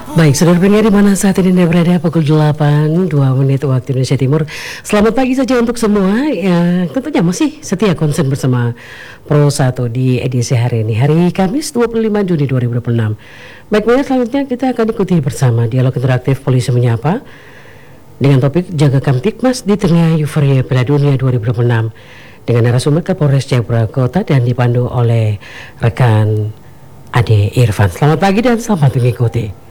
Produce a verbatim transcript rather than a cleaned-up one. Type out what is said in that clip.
Baik, saudara pendengar di mana saat ini Anda berada pukul delapan dua menit waktu Indonesia Timur. Selamat pagi saja untuk semua. Ya, tentunya masih setia konsen bersama Pro satu di edisi hari ini. Hari Kamis dua puluh lima Juni dua ribu dua puluh enam. Baik, pendengar selanjutnya kita akan ikuti bersama dialog interaktif Polisi Menyapa dengan topik Jaga Kamtipmas di tengah euforia Piala Dunia dua ribu dua puluh enam dengan narasumber Kapolres Jayapura Kota dan dipandu oleh rekan Ade Irfan. Selamat pagi dan selamat mengikuti.